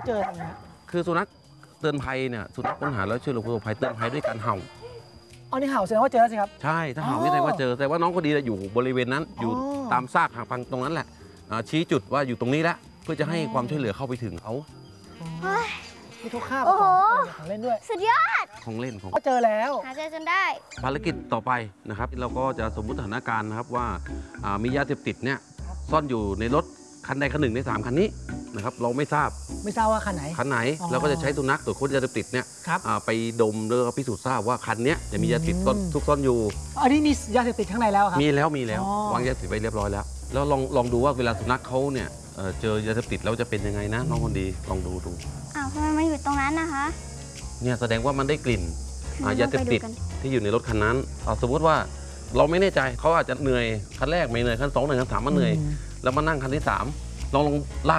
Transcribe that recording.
เจอทำไงฮะคือสุนัขเตือนภัยเนี่ยสุนัขค้นหาแล้วช่วยเหลือผู้ประสบภัยเตือนภัยด้วยการเห่าอ๋อนี่เห่าแสดงว่าเจอแล้วสิครับใช่ถ้าเห่านี่แสดงว่าเจอแต่ว่าน้องคนดีอยู่บริเวณนั้นอยู่ตามซากหักพังตรงนั้นแหละชี้จุดว่าอยู่ตรงนี้แล้วเพื่อจะให้ความช่วยเหลือเข้าไปถึงเขามีทุกข้าวของเล่นด้วยสุดยอดของเล่นของก็เจอแล้วหาเจอจนได้ภารกิจต่อไปนะครับเราก็จะสมมุติสถานการณ์นะครับว่ามียาเสพติดเนี่ยซ่อนอยู่ในรถคันใดคันหนึ่งใน3คันนี้นะครับเราไม่ทราบว่าคันไหนเราก็จะใช้สุนัขตรวจค้นยาเสพติดเนี่ยไปดมแล้วก็พิสูจน์ทราบว่าคันนี้จะมียาเสพติดซุกซ่อนอยู่อันนี้มียาเสพติดข้างในแล้วครับมีแล้ววางยาเสพติดไว้เรียบร้อยแล้วลองดูว่าเวลาสุนัขเขาเนี่ยเจอยาเสพติดแล้วจะเป็นยังไงนะน้องคนดีลองดูอ้าวทำไมมันอยู่ตรงนั้นนะคะเนี่ยแสดงว่ามันได้กลิ่นยาเสพติดที่อยู่ในรถคันนั้นสมมติว่าเราไม่แน่ใจเขาอาจจะเหนื่อยคันแรกไม่เหนื่อยคัน2เหนื่อยคัน3มันเหนื่อยแล้วมานั่งคันที่3ลองลาก